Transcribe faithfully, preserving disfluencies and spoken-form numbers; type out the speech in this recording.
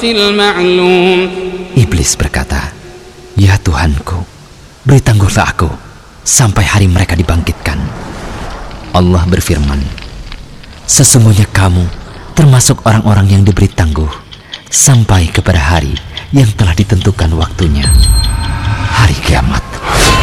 Iblis berkata, "Ya Tuhanku, beri tangguhlah aku sampai hari mereka dibangkitkan." Allah berfirman, "Sesungguhnya kamu termasuk orang-orang yang diberi tangguh sampai kepada hari yang telah ditentukan waktunya, hari kiamat."